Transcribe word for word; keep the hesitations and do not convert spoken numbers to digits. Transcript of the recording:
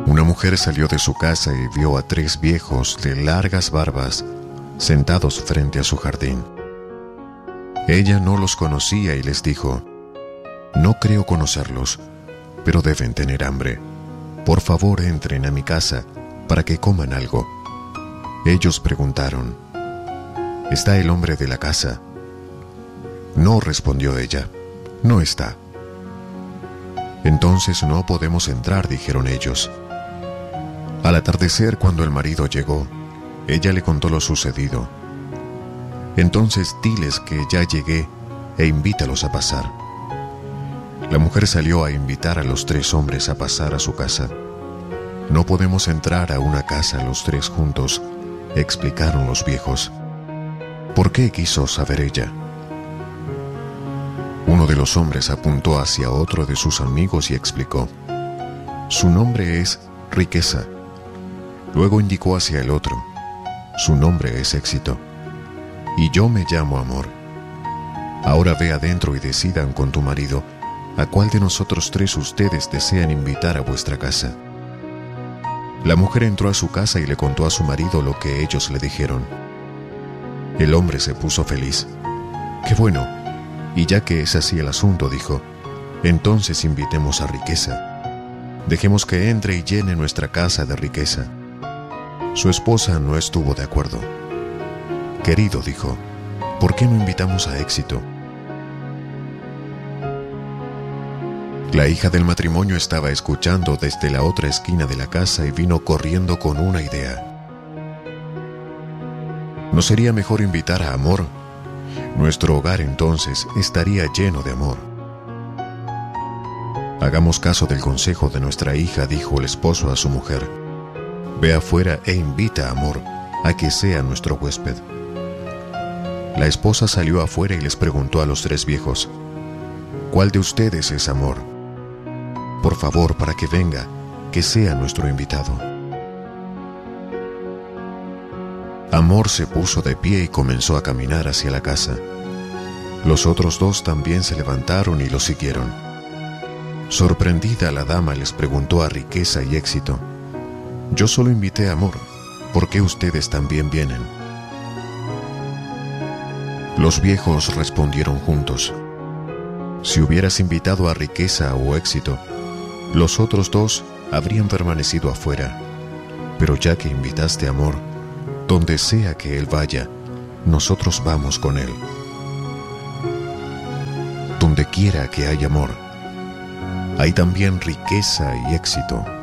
Una mujer salió de su casa y vio a tres viejos de largas barbas sentados frente a su jardín. Ella no los conocía y les dijo: «No creo conocerlos, pero deben tener hambre. Por favor, entren a mi casa para que coman algo». Ellos preguntaron: «¿Está el hombre de la casa?». «No», respondió ella, «no está». «Entonces no podemos entrar», dijeron ellos. Al atardecer, cuando el marido llegó, ella le contó lo sucedido. «Entonces diles que ya llegué e invítalos a pasar». La mujer salió a invitar a los tres hombres a pasar a su casa. «No podemos entrar a una casa los tres juntos», explicaron los viejos. «¿Por qué?», quiso saber ella. Uno de los hombres apuntó hacia otro de sus amigos y explicó: «Su nombre es Riqueza». Luego indicó hacia el otro: «Su nombre es Éxito. Y yo me llamo Amor. Ahora ve adentro y decidan con tu marido a cuál de nosotros tres ustedes desean invitar a vuestra casa». La mujer entró a su casa y le contó a su marido lo que ellos le dijeron. El hombre se puso feliz. «Qué bueno. Y ya que es así el asunto», dijo, «entonces invitemos a Riqueza. Dejemos que entre y llene nuestra casa de riqueza». Su esposa no estuvo de acuerdo. «Querido», dijo, «¿por qué no invitamos a Éxito?». La hija del matrimonio estaba escuchando desde la otra esquina de la casa y vino corriendo con una idea. ¿No sería mejor invitar a Amor? Nuestro hogar entonces estaría lleno de amor. «Hagamos caso del consejo de nuestra hija», dijo el esposo a su mujer. «Ve afuera e invita a Amor a que sea nuestro huésped». La esposa salió afuera y les preguntó a los tres viejos: «¿Cuál de ustedes es Amor? Por favor, para que venga, que sea nuestro invitado». Amor se puso de pie y comenzó a caminar hacia la casa. Los otros dos también se levantaron y lo siguieron. Sorprendida, la dama les preguntó a Riqueza y Éxito: «Yo solo invité a Amor, ¿por qué ustedes también vienen?». Los viejos respondieron juntos: «Si hubieras invitado a Riqueza o Éxito, los otros dos habrían permanecido afuera, pero ya que invitaste a Amor, donde sea que él vaya, nosotros vamos con él. Donde quiera que haya amor, hay también riqueza y éxito».